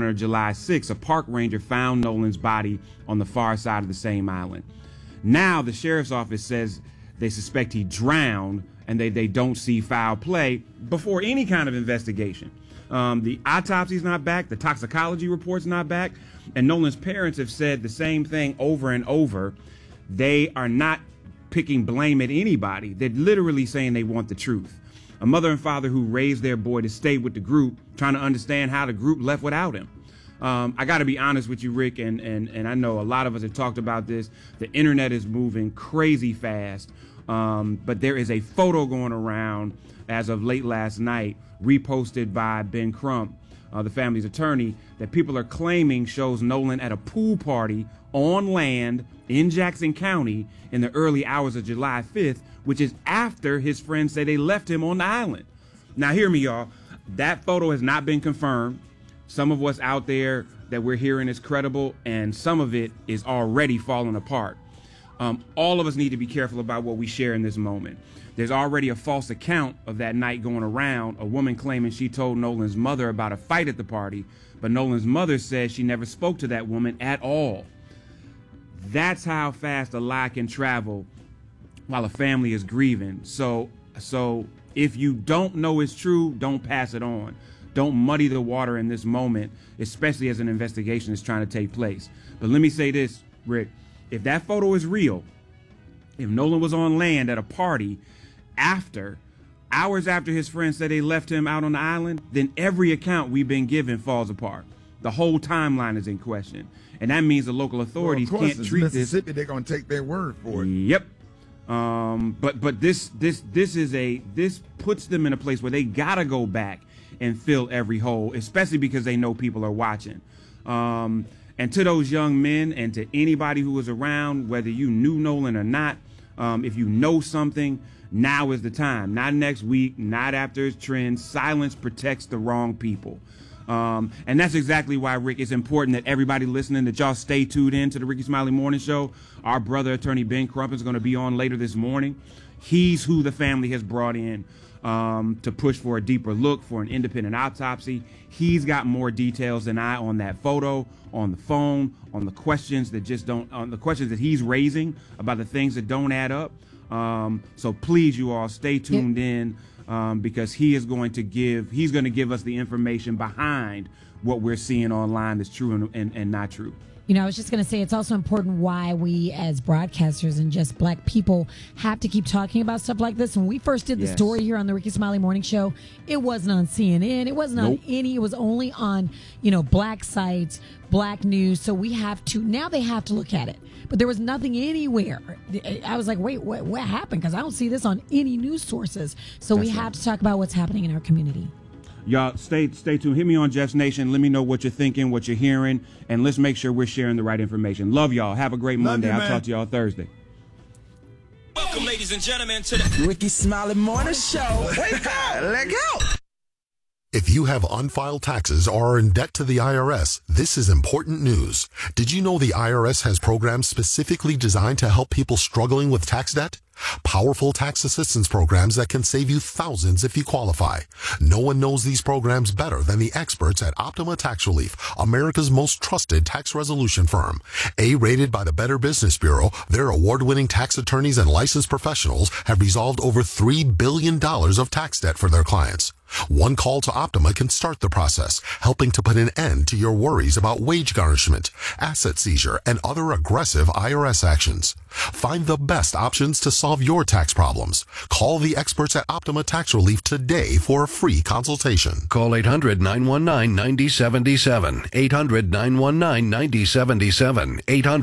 morning of July 6th, a park ranger found Nolan's body on the far side of the same island. Now the sheriff's office says they suspect he drowned and they don't see foul play before any kind of investigation. The autopsy's not back, the toxicology report's not back, and Nolan's parents have said the same thing over and over. They are not picking blame at anybody. They're literally saying they want the truth. A mother and father who raised their boy to stay with the group, trying to understand how the group left without him. I got to be honest with you, Rick, and I know a lot of us have talked about this. The internet is moving crazy fast, but there is a photo going around as of late last night, reposted by Ben Crump, the family's attorney, that people are claiming shows Nolan at a pool party on land in Jackson County in the early hours of July 5th, which is after his friends say they left him on the island. Now, hear me, y'all. That photo has not been confirmed. Some of what's out there that we're hearing is credible, and some of it is already falling apart. All of us need to be careful about what we share in this moment. There's already a false account of that night going around, a woman claiming she told Nolan's mother about a fight at the party, but Nolan's mother says she never spoke to that woman at all. That's how fast a lie can travel while a family is grieving. So if you don't know it's true, don't pass it on. Don't muddy the water in this moment, especially as an investigation is trying to take place. But let me say this, Rick. If that photo is real, if Nolan was on land at a party hours after his friends said they left him out on the island, then every account we've been given falls apart. The whole timeline is in question. And that means the local authorities can't treat this. Mississippi, they're going to take their word for it. Yep. But this puts them in a place where they got to go back and fill every hole, especially because they know people are watching. And to those young men and to anybody who was around, whether you knew Nolan or not, if you know something, now is the time. Not next week, not after his trend. Silence protects the wrong people. And that's exactly why, Rick, it's important that everybody listening, that y'all stay tuned in to the Ricky Smiley Morning Show. Our brother, attorney Ben Crump, is going to be on later this morning. He's who the family has brought in to push for a deeper look, for an independent autopsy. He's got more details than I on that photo, on the phone, on the questions that just don't, on the questions that he's raising about the things that don't add up. So please, you all, stay tuned in. Because he's going to give us the information behind what we're seeing online that's true and not true. You know, I was just going to say, it's also important why we as broadcasters and just black people have to keep talking about stuff like this. When we first did the story here on the Ricky Smiley Morning Show, it wasn't on CNN. It wasn't on it was only on, black sites, black news. So we have to, now they have to look at it. But there was nothing anywhere. I was like, wait, what happened? Because I don't see this on any news sources. So we have to talk about what's happening in our community. Y'all, stay tuned. Hit me on Jeff's Nation. Let me know what you're thinking, what you're hearing, and let's make sure we're sharing the right information. Love y'all. Have a great Monday. I'll talk to y'all Thursday. Welcome, ladies and gentlemen, to the Ricky Smiley Morning Show. Wake up! Let go! If you have unfiled taxes or are in debt to the IRS, this is important news. Did you know the IRS has programs specifically designed to help people struggling with tax debt? Powerful tax assistance programs that can save you thousands if you qualify. No one knows these programs better than the experts at Optima Tax Relief, America's most trusted tax resolution firm. A-rated by the Better Business Bureau, their award-winning tax attorneys and licensed professionals have resolved over $3 billion of tax debt for their clients. One call to Optima can start the process, helping to put an end to your worries about wage garnishment, asset seizure, and other aggressive IRS actions. Find the best options to solve your tax problems. Call the experts at Optima Tax Relief today for a free consultation. Call 800-919-9077. 800-919-9077.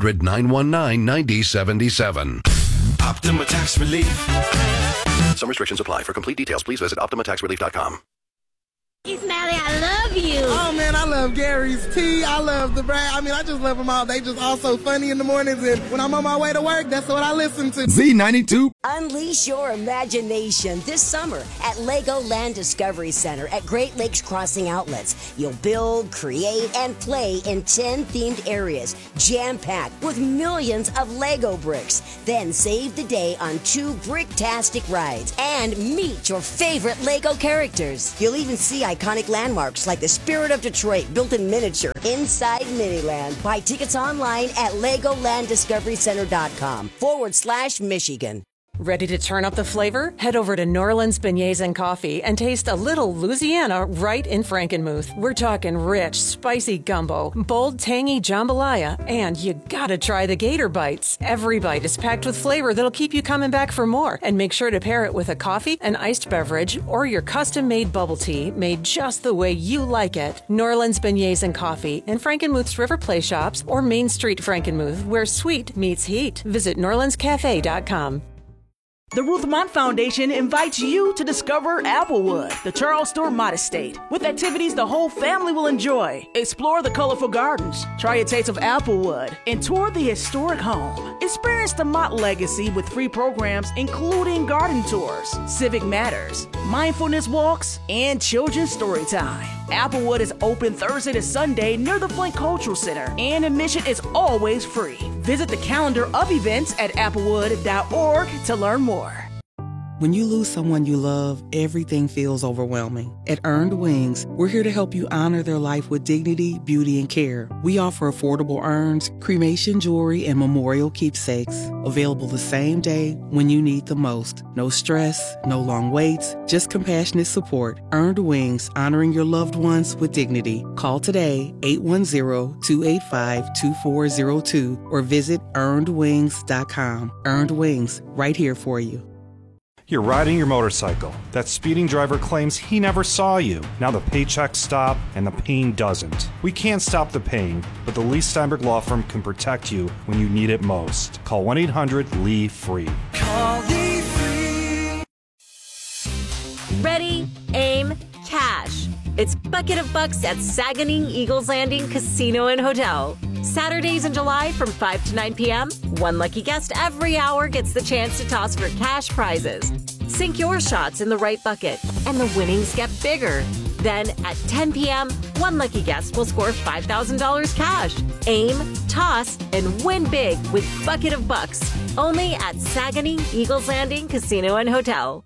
800-919-9077. Optima Tax Relief. Some restrictions apply. For complete details, please visit OptimaTaxRelief.com. Ricky Smiley, I love you. Oh, man, I love Gary's Tea. I love the Brad. I mean, I just love them all. They just all so funny in the mornings. And when I'm on my way to work, that's what I listen to. Z92. Unleash your imagination this summer at Legoland Discovery Center at Great Lakes Crossing Outlets. You'll build, create, and play in 10 themed areas, jam-packed with millions of Lego bricks. Then save the day on 2 bricktastic rides and meet your favorite Lego characters. You'll even see iconic landmarks like the Spirit of Detroit built in miniature inside Miniland. Buy tickets online at LegolandDiscoveryCenter.com/Michigan. Ready to turn up the flavor? Head over to New Orleans Beignets and Coffee and taste a little Louisiana right in Frankenmuth. We're talking rich, spicy gumbo, bold, tangy jambalaya, and you gotta try the Gator Bites. Every bite is packed with flavor that'll keep you coming back for more. And make sure to pair it with a coffee, an iced beverage, or your custom-made bubble tea made just the way you like it. New Orleans Beignets and Coffee in Frankenmuth's River Play Shops or Main Street Frankenmuth, where sweet meets heat. Visit NewOrleansCafe.com. The Ruth Mott Foundation invites you to discover Applewood, the Charles Stewart Mott Estate, with activities the whole family will enjoy. Explore the colorful gardens, try a taste of Applewood, and tour the historic home. Experience the Mott legacy with free programs including garden tours, civic matters, mindfulness walks, and children's story time. Applewood is open Thursday to Sunday near the Flint Cultural Center, and admission is always free. Visit the calendar of events at applewood.org to learn more. When you lose someone you love, everything feels overwhelming. At Earned Wings, we're here to help you honor their life with dignity, beauty, and care. We offer affordable urns, cremation jewelry, and memorial keepsakes. Available the same day when you need the most. No stress, no long waits, just compassionate support. Earned Wings, honoring your loved ones with dignity. Call today, 810-285-2402, or visit earnedwings.com. Earned Wings, right here for you. You're riding your motorcycle. That speeding driver claims he never saw you. Now the paychecks stop and the pain doesn't. We can't stop the pain, but the Lee Steinberg Law Firm can protect you when you need it most. Call 1-800-LEE-FREE. Call Lee Free. Ready, aim, cash. It's Bucket of Bucks at Saganing Eagles Landing Casino and Hotel. Saturdays in July from 5 to 9 p.m., one lucky guest every hour gets the chance to toss for cash prizes. Sink your shots in the right bucket, and the winnings get bigger. Then at 10 p.m., one lucky guest will score $5,000 cash. Aim, toss, and win big with Bucket of Bucks. Only at Saganing Eagles Landing Casino and Hotel.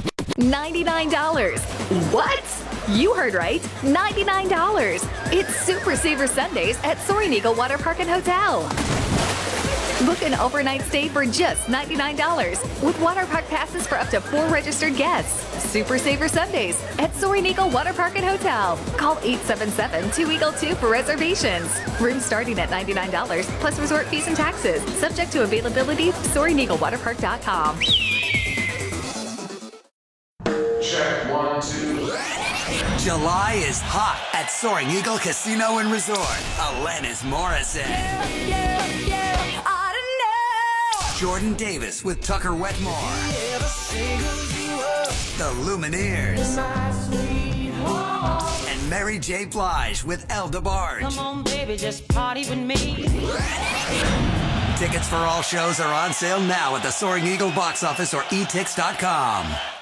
$99. What? You heard right. $99. It's Super Saver Sundays at Soaring Eagle Water Park and Hotel. Book an overnight stay for just $99 with water park passes for up to 4 registered guests. Super Saver Sundays at Soaring Eagle Water Park and Hotel. Call 877-2EAGLE-2 for reservations. Rooms starting at $99 plus resort fees and taxes. Subject to availability. SoaringEagleWaterPark.com. Check 1, 2. July is hot at Soaring Eagle Casino and Resort. Alanis Morissette. Yeah, I don't know. Jordan Davis with Tucker Wetmore. The Lumineers. And Mary J. Blige with El DeBarge. Come on, baby, just party with me. Tickets for all shows are on sale now at the Soaring Eagle box office or etix.com.